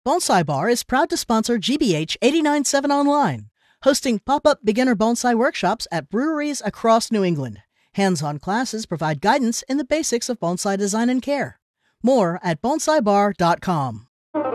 Bonsai Bar is proud to sponsor GBH 89.7 Online, hosting pop-up beginner bonsai workshops at breweries across New England. Hands-on classes provide guidance in the basics of bonsai design and care. More at bonsaibar.com.